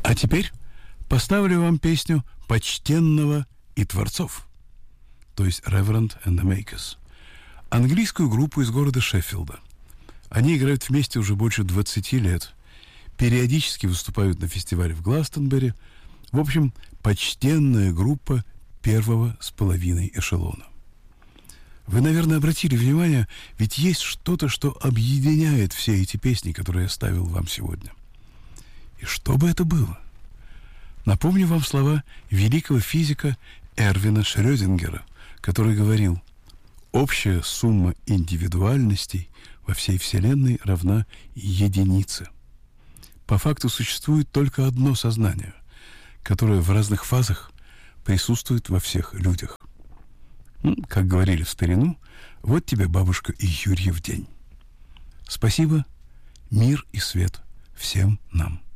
А теперь поставлю вам песню почтенного и творцов, то есть Reverend and the Makers, английскую группу из города Шеффилда. Они играют вместе уже больше 20 лет, периодически выступают на фестивале в Гластонбери. В общем, почтенная группа первого с половиной эшелона. Вы, наверное, обратили внимание, ведь есть что-то, что объединяет все эти песни, которые я ставил вам сегодня. И что бы это было? Напомню вам слова великого физика Эрвина Шрёдингера, который говорил: «Общая сумма индивидуальностей во всей Вселенной равна единице». По факту существует только одно сознание, которое в разных фазах присутствует во всех людях. Как говорили в старину, вот тебе, бабушка, и Юрьев день. Спасибо, мир и свет всем нам.